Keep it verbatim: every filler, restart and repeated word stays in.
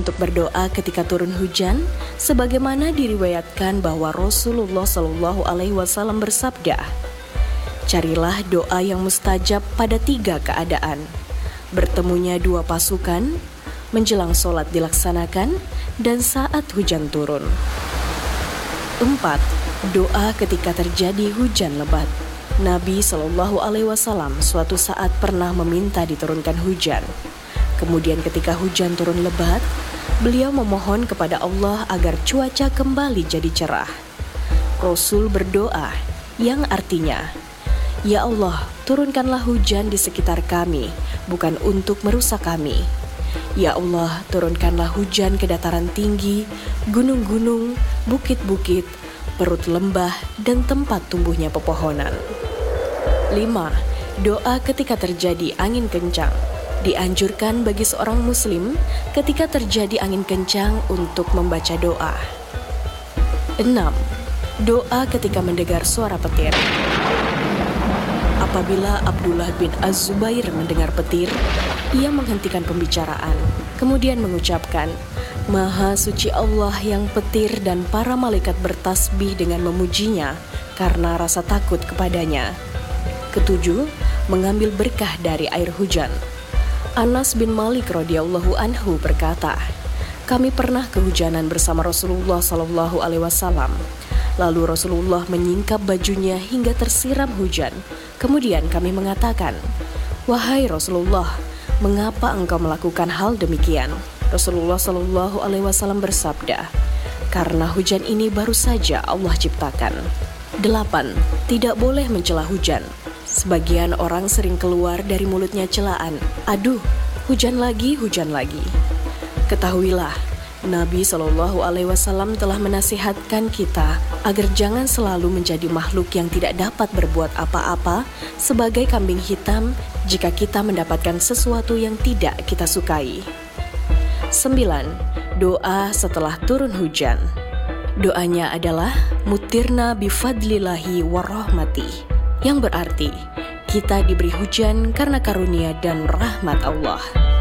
untuk berdoa ketika turun hujan, sebagaimana diriwayatkan bahwa Rasulullah Shallallahu Alaihi Wasallam bersabda, "Carilah doa yang mustajab pada tiga keadaan: bertemunya dua pasukan, menjelang sholat dilaksanakan, dan saat hujan turun." Empat. Doa ketika terjadi hujan lebat. Nabi Shallallahu Alaihi Wasallam suatu saat pernah meminta diturunkan hujan. Kemudian ketika hujan turun lebat, beliau memohon kepada Allah agar cuaca kembali jadi cerah. Rasul berdoa yang artinya, "Ya Allah, turunkanlah hujan di sekitar kami, bukan untuk merusak kami. Ya Allah, turunkanlah hujan ke dataran tinggi, gunung-gunung, bukit-bukit, perut lembah, dan tempat tumbuhnya pepohonan." Lima. Doa ketika terjadi angin kencang. Dianjurkan bagi seorang muslim ketika terjadi angin kencang untuk membaca doa. Enam. Doa ketika mendengar suara petir. Apabila Abdullah bin Az-Zubair mendengar petir, ia menghentikan pembicaraan, kemudian mengucapkan, "Maha suci Allah yang petir dan para malaikat bertasbih dengan memujinya karena rasa takut kepadanya." Ketujuh, mengambil berkah dari air hujan. Anas bin Malik radhiyallahu anhu berkata, "Kami pernah kehujanan bersama Rasulullah Shallallahu Alaihi Wasallam. Lalu Rasulullah menyingkap bajunya hingga tersiram hujan. Kemudian kami mengatakan, 'Wahai Rasulullah, mengapa engkau melakukan hal demikian?' Rasulullah Shallallahu Alaihi Wasallam bersabda, 'Karena hujan ini baru saja Allah ciptakan.'" Delapan. Tidak boleh mencela hujan. Sebagian orang sering keluar dari mulutnya celaan, "Aduh, hujan lagi, hujan lagi." Ketahuilah, Nabi Shallallahu Alaihi Wasallam telah menasihatkan kita agar jangan selalu menjadi makhluk yang tidak dapat berbuat apa-apa sebagai kambing hitam jika kita mendapatkan sesuatu yang tidak kita sukai. Sembilan. Doa setelah turun hujan. Doanya adalah mutirna bifadlillahi warahmatih, yang berarti kita diberi hujan karena karunia dan rahmat Allah.